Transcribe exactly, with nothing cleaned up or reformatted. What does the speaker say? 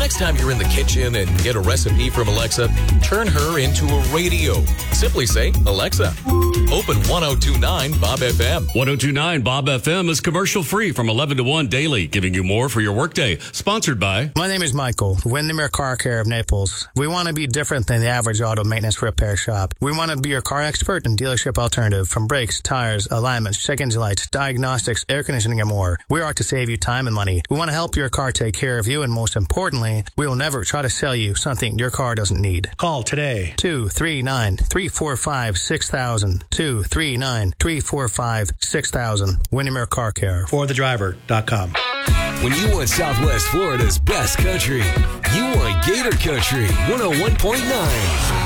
next time you're in the kitchen and get a recipe from Alexa, turn her into a radio. Simply say, Alexa, open ten twenty-nine Bob F M. ten twenty-nine Bob F M is commercial free from eleven to one daily, giving you more for your workday. Sponsored by... My name is Michael, Windermere Car Care of Naples. We want to be different than the average auto maintenance repair shop. We want to be your car expert and dealership alternative from brakes, tires, alignments, check engine lights, diagnostics, air conditioning, and more. We are to save you time and money. We want to help your car take care of you, and most importantly, we will never try to sell you something your car doesn't need. Call today. two three nine, three four five, six thousand. two three nine, three four five, six thousand. Windermere Car Care. for the driver dot com. When you want Southwest Florida's best country, you want Gator Country one oh one point nine.